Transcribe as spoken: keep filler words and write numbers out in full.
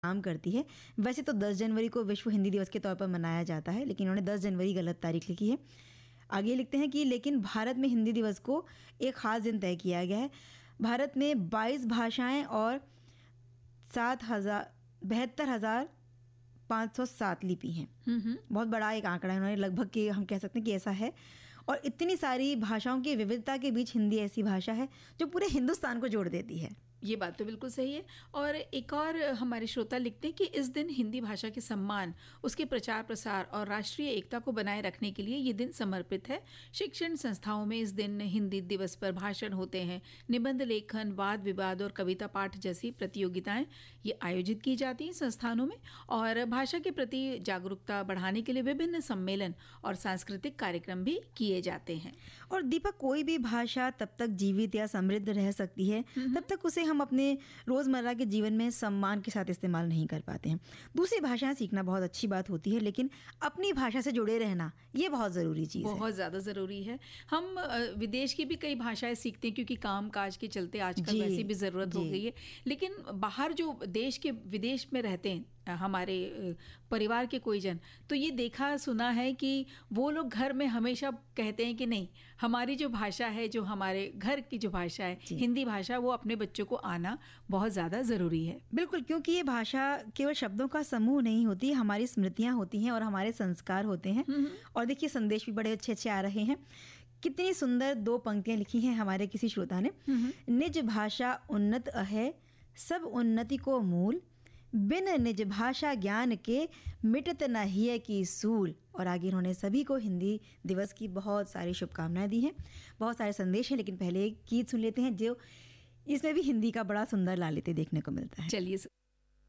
काम करती है। वैसे तो दस जनवरी को विश्व हिंदी दिवस के तौर पर मनाया जाता है, लेकिन उन्होंने दस जनवरी गलत तारीख लिखी है। आगे लिखते हैं कि लेकिन भारत में हिंदी दिवस को एक ख़ास दिन तय किया गया है। भारत में बाईस भाषाएं और सात हज़ार बहत्तर हज़ार पाँच सौ सात लिपि हैं। बहुत बड़ा एक आंकड़ा है, उन्होंने लगभग के हम कह सकते हैं कि ऐसा है। और इतनी सारी भाषाओं की विविधता के बीच हिंदी ऐसी भाषा है जो पूरे हिंदुस्तान को जोड़ देती है। ये बात तो बिल्कुल सही है। और एक और हमारे श्रोता लिखते हैं कि इस दिन हिंदी भाषा के सम्मान, उसके प्रचार प्रसार और राष्ट्रीय एकता को बनाए रखने के लिए ये दिन समर्पित है। शिक्षण संस्थाओं में इस दिन हिंदी दिवस पर भाषण होते हैं, निबंध लेखन, वाद विवाद और कविता पाठ जैसी प्रतियोगिताएं ये आयोजित की जाती हैं संस्थानों में। और भाषा के प्रति जागरूकता बढ़ाने के लिए विभिन्न सम्मेलन और सांस्कृतिक कार्यक्रम भी किए जाते हैं। और दीपक, कोई भी भाषा तब तक जीवित या समृद्ध रह सकती है तब तक उसे हम अपने रोज़मर्रा के जीवन में सम्मान के साथ इस्तेमाल नहीं कर पाते हैं। दूसरी भाषाएं सीखना बहुत अच्छी बात होती है, लेकिन अपनी भाषा से जुड़े रहना ये बहुत ज़रूरी चीज़ है। बहुत ज़्यादा ज़रूरी है। हम विदेश की भी कई भाषाएं सीखते हैं क्योंकि काम काज के चलते आजकल वैसी भी ज़रूरत हो गई है। लेकिन बाहर जो देश के विदेश में रहते हैं हमारे परिवार के कोई जन, तो ये देखा सुना है कि वो लोग घर में हमेशा कहते हैं कि नहीं, हमारी जो भाषा है, जो हमारे घर की जो भाषा है हिंदी भाषा, वो अपने बच्चों को आना बहुत ज़्यादा ज़रूरी है। बिल्कुल, क्योंकि ये भाषा केवल शब्दों का समूह नहीं होती, हमारी स्मृतियाँ होती हैं और हमारे संस्कार होते हैं। और देखिए, संदेश भी बड़े अच्छे अच्छे आ रहे हैं। कितनी सुंदर दो पंक्तियाँ लिखी हैं हमारे किसी श्रोता ने। निज भाषा उन्नत है, सब उन्नति को मूल, बिन निज भाषा ज्ञान के मिटत न हिय की सूल। और आगे उन्होंने सभी को हिंदी दिवस की बहुत सारी शुभकामनाएं दी हैं। बहुत सारे संदेश हैं, लेकिन पहले एक गीत सुन लेते हैं जो इसमें भी हिंदी का बड़ा सुंदर लालित्य देखने को मिलता है। चलिए।